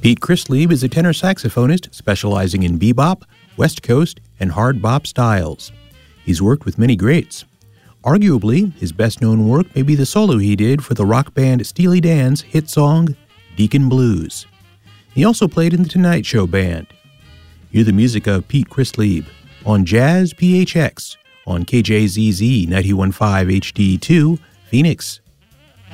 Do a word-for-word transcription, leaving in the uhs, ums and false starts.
Pete Christlieb is a tenor saxophonist specializing in bebop, West Coast, and hard bop styles. He's worked with many greats. Arguably, his best-known work may be the solo he did for the rock band Steely Dan's hit song, Deacon Blues. He also played in the Tonight Show Band. Hear the music of Pete Christlieb on Jazz P H X on K J Z Z ninety-one point five H D two, Phoenix.